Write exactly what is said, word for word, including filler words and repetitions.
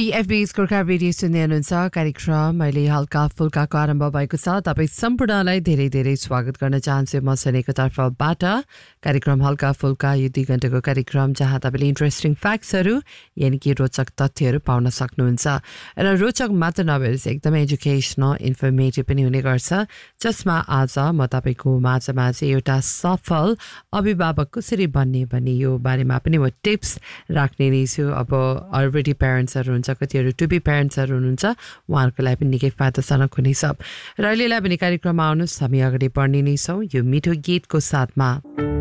FB स्कोरका radio सुन्दै हुनुहुन्छ कार्यक्रम अहिले हल्का फुल्काको आरम्भ भएको छ। तपाईँ सम्पूर्णलाई धेरै धेरै स्वागत गर्न चाहन्छु म सनेको तर्फबाट। कार्यक्रम हल्का फुल्का यो दुई घण्टाको कार्यक्रम जहाँ तपाईँले इन्ट्रेस्टिङ फ्याक्ट्सहरू यानि कि रोचक तथ्यहरू पाउन सक्नुहुन्छ र रोचक मात्र नभएर चाहिँ एकदमै एजुकेसनल इन्फर्मेटिभ पनि हुने गर्छ, जसमा आज म तपाईँको माझमा चाहिँ एउटा सफल अभिभावक कसरी बन्ने भन्ने यो बारेमा पनि म टिप्स राख्ने नै छु। अब अलरेडी प्यारेन्ट्सहरू हुन्छ, कतिहरू टु बी प्यारेन्ट्सहरू हुनुहुन्छ, उहाँहरूको लागि पनि निकै फाइदाजनक हुनेछ। र अहिलेलाई पनि कार्यक्रममा आउनुहोस्, हामी अगाडि बढ्ने नै छौँ यो मिठो गीतको साथमा।